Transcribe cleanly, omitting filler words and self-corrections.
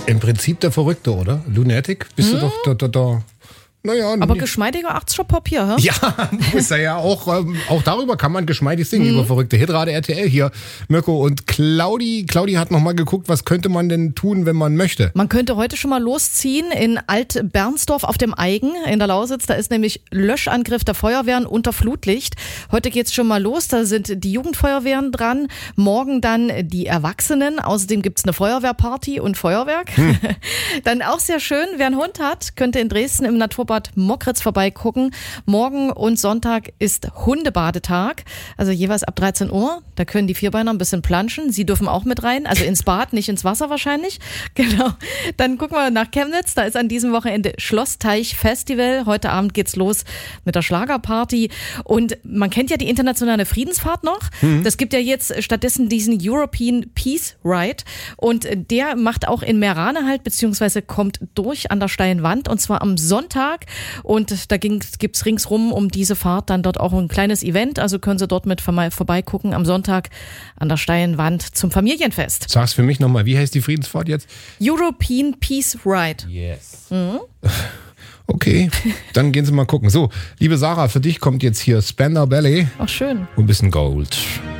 Im Prinzip der Verrückte, oder? Lunatic? Bist du doch da. Naja, aber geschmeidiger 80er-Pop hier, hä? Ja, ist ja auch darüber kann man geschmeidig singen, über verrückte Hitrate RTL hier. Mirko und Claudi hat nochmal geguckt, was könnte man denn tun, wenn man möchte? Man könnte heute schon mal losziehen in Alt-Bernsdorf auf dem Eigen in der Lausitz. Da ist nämlich Löschangriff der Feuerwehren unter Flutlicht. Heute geht's schon mal los, da sind die Jugendfeuerwehren dran. Morgen dann die Erwachsenen. Außerdem gibt's eine Feuerwehrparty und Feuerwerk. Dann auch sehr schön, wer einen Hund hat, könnte in Dresden im Naturbad Mockritz vorbeigucken. Morgen und Sonntag ist Hundebadetag, also jeweils ab 13 Uhr. Da können die Vierbeiner ein bisschen planschen. Sie dürfen auch mit rein, also ins Bad, nicht ins Wasser wahrscheinlich. Genau. Dann gucken wir nach Chemnitz. Da ist an diesem Wochenende Schlossteich Festival. Heute Abend geht's los mit der Schlagerparty. Und man kennt ja die internationale Friedensfahrt noch. Das gibt ja jetzt stattdessen diesen European Peace Ride. Und der macht auch in Meerane halt, beziehungsweise kommt durch an der steilen Wand. Und zwar am Sonntag. Und da gibt's ringsrum um diese Fahrt dann dort auch ein kleines Event. Also können Sie dort mit vorbeigucken am Sonntag an der steilen Wand zum Familienfest. Sag's für mich nochmal, wie heißt die Friedensfahrt jetzt? European Peace Ride. Yes. Okay, dann gehen Sie mal gucken. So, liebe Sarah, für dich kommt jetzt hier Spandau Ballet. Ach, schön. Und ein bisschen Gold.